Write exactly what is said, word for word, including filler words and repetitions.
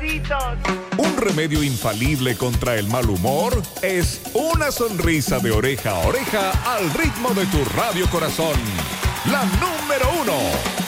besitos. Un remedio infalible contra el mal humor es una sonrisa de oreja a oreja al ritmo de tu radio corazón. La número uno.